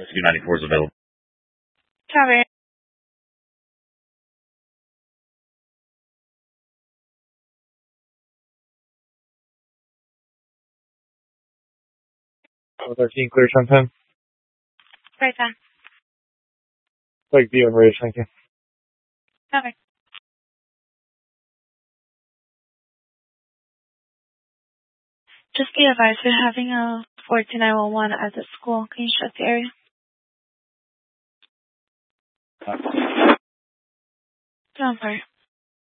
Rescue 94 is available. Copy. Oh, 13, clear 1010. Right then. Like view and ridge, thank you. Copy. Just be advised, we're having a 14911 at the school. Can you check the area? I'm sorry.